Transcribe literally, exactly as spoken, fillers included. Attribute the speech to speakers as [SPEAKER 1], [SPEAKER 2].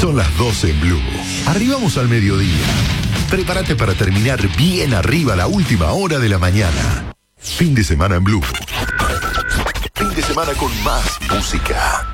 [SPEAKER 1] Son las doce en Blue. Arribamos al mediodía. Prepárate para terminar bien arriba la última hora de la mañana. Fin de semana en Blue. Fin de semana con más música.